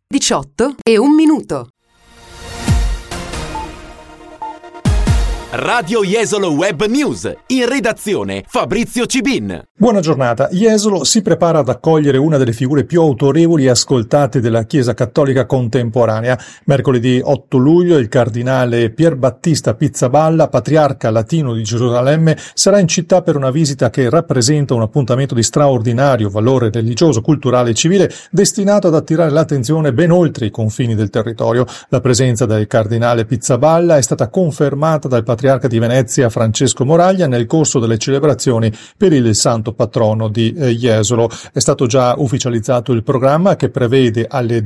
18:01. Radio Jesolo Web News, in redazione Fabrizio Cibin. Buona giornata. Jesolo si prepara ad accogliere una delle figure più autorevoli e ascoltate della Chiesa Cattolica contemporanea. Mercoledì 8 luglio il cardinale Pierbattista Pizzaballa, patriarca latino di Gerusalemme, sarà in città per una visita che rappresenta un appuntamento di straordinario valore religioso, culturale e civile, destinato ad attirare l'attenzione ben oltre i confini del territorio. La presenza del cardinale Pizzaballa è stata confermata dal patriarca di Venezia Francesco Moraglia nel corso delle celebrazioni per il santo patrono di Jesolo. È stato già ufficializzato il programma che prevede alle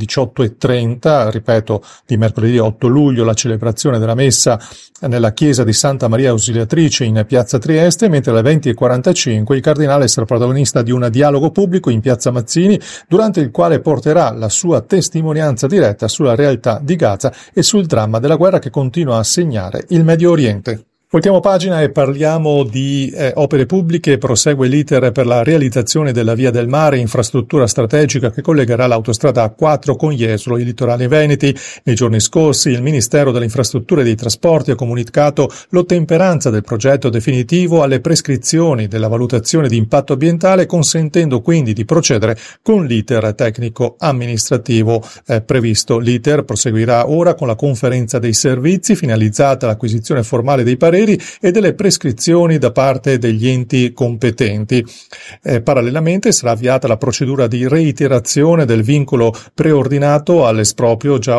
18:30, ripeto, di mercoledì 8 luglio, la celebrazione della messa nella chiesa di Santa Maria Ausiliatrice in piazza Trieste, mentre alle 20:45 il cardinale sarà protagonista di un dialogo pubblico in piazza Mazzini, durante il quale porterà la sua testimonianza diretta sulla realtà di Gaza e sul dramma della guerra che continua a segnare il Medio Oriente. Voltiamo pagina e parliamo di opere pubbliche. Prosegue l'iter per la realizzazione della Via del Mare, infrastruttura strategica che collegherà l'autostrada A4 con Jesolo, i litorali veneti. Nei giorni scorsi il Ministero delle Infrastrutture e dei Trasporti ha comunicato l'ottemperanza del progetto definitivo alle prescrizioni della valutazione di impatto ambientale, consentendo quindi di procedere con l'iter tecnico amministrativo previsto. L'iter proseguirà ora con la conferenza dei servizi, finalizzata all'acquisizione formale dei pareri e delle prescrizioni da parte degli enti competenti. Parallelamente sarà avviata la procedura di reiterazione del vincolo preordinato all'esproprio già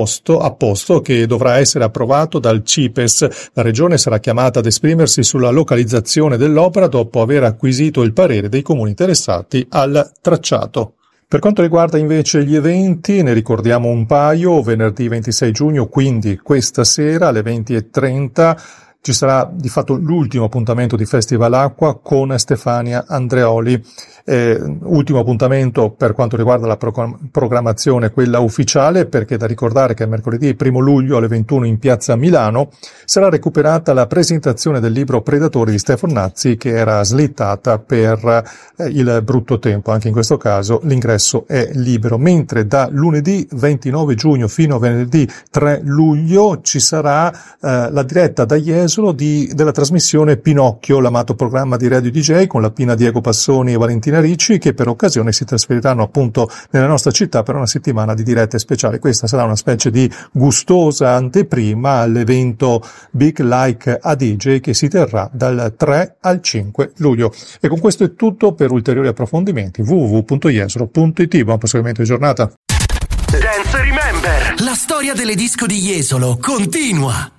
apposto che dovrà essere approvato dal CIPES. La Regione sarà chiamata ad esprimersi sulla localizzazione dell'opera dopo aver acquisito il parere dei comuni interessati al tracciato. Per quanto riguarda invece gli eventi, ne ricordiamo un paio. Venerdì 26 giugno, quindi questa sera alle 20:30, ci sarà di fatto l'ultimo appuntamento di Festival Acqua con Stefania Andreoli. Ultimo appuntamento per quanto riguarda la programmazione, quella ufficiale, perché è da ricordare che mercoledì 1 luglio alle 21 in piazza Milano sarà recuperata la presentazione del libro Predatori di Stefano Nazzi, che era slittata per il brutto tempo. Anche in questo caso l'ingresso è libero, mentre da lunedì 29 giugno fino a venerdì 3 luglio ci sarà la diretta da Jesolo della trasmissione Pinocchio, l'amato programma di Radio DJ con la Pina, Diego Passoni e Valentina Ricci, che per occasione si trasferiranno appunto nella nostra città per una settimana di dirette speciali. Questa sarà una specie di gustosa anteprima all'evento Big Like a DJ che si terrà dal 3 al 5 luglio. E con questo è tutto. Per ulteriori approfondimenti www.jesolo.it. Buon proseguimento di giornata. Dance Remember, la storia delle disco di Jesolo continua.